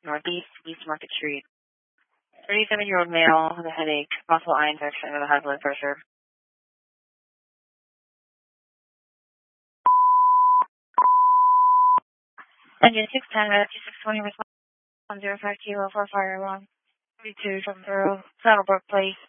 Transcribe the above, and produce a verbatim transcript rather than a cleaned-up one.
Northeast, East Market Street. thirty-seven-year-old male with a headache, possible eye infection with a high blood pressure. Engine six ten, two six twenty, response one zero five kilo for fire alarm. thirty-two from Thorough, Saddlebrook Place.